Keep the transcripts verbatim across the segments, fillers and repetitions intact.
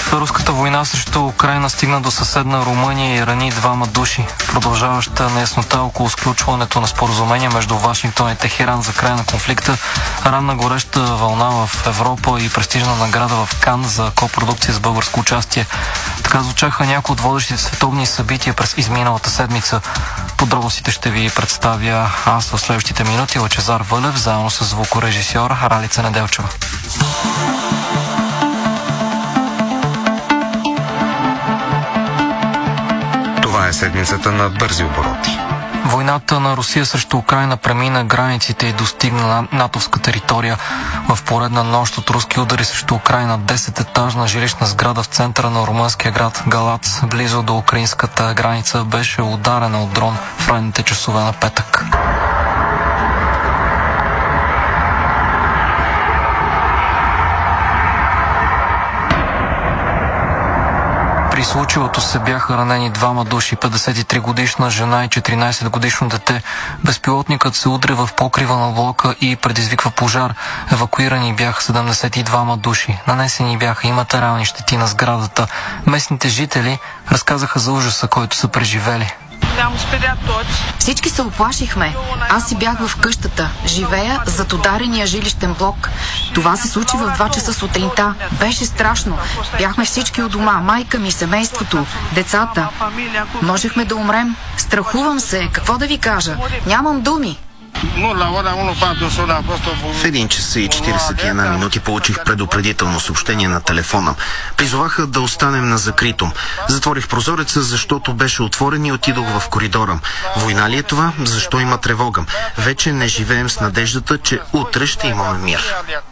Руската война срещу Украйна стигна до съседна Румъния и рани двама души. Продължаваща неяснота около сключването на споразумение между Вашингтон и Техеран за край на конфликта, ранна гореща вълна в Европа и престижна награда в Кан за копродукция с българско участие. Така звучаха някои от водещите световни събития през изминалата седмица. Подробностите ще ви представя аз в следващите минути. Лъчезар Вълев, заедно с звукорежисьор Ралица Неделчева. Това е седмицата на бързи обороти. Войната на Русия срещу Украйна премина границите и достигна натовска територия. В поредна нощ от руски удари срещу Украйна десететажна жилищна сграда в центъра на румънския град Галац, близо до украинската граница, беше ударена от дрон в ранните часове на петък. При случилото се бяха ранени двама души, петдесет и три годишна жена и четиринайсет годишно дете. Безпилотникът се удря в покрива на блока и предизвиква пожар. Евакуирани бяха седемдесет и двама души. Нанесени бяха и материални щети на сградата. Местните жители разказаха за ужаса, който са преживели. Всички се оплашихме. Аз си бях в къщата. Живея зад ударения жилищен блок. Това се случи в два часа сутринта. Беше страшно. Бяхме всички у дома. Майка ми, семейството, децата. Можехме да умрем. Страхувам се. Какво да ви кажа? Нямам думи. В един час и четирийсет и една минути получих предупредително съобщение на телефона. Призоваха да останем на закрито. Затворих прозореца, защото беше отворен и отидох в коридора. Война ли е това? Защо има тревога? Вече не живеем с надеждата, че утре ще имаме мир.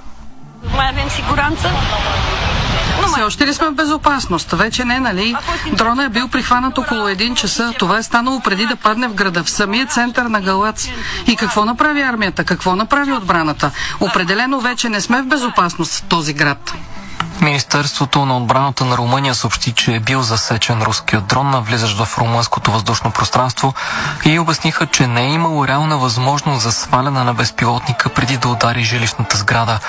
Все още ли сме в безопасност? Вече не, нали? Дрона е бил прихванат около един часа. Това е станало преди да падне в града, в самия център на Галац. И какво направи армията? Какво направи отбраната? Определено вече не сме в безопасност в този град. Министерството на отбраната на Румъния съобщи, че е бил засечен руският дрон, навлизащ в румънското въздушно пространство, и обясниха, че не е имало реална възможност за сваляне на безпилотника преди да удари жилищната сграда.